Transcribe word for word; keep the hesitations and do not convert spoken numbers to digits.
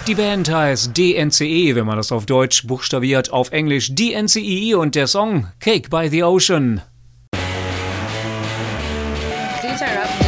Die Band heißt D N C E, wenn man das auf Deutsch buchstabiert, auf Englisch D N C E und der Song Cake by the Ocean. Can you turn it up?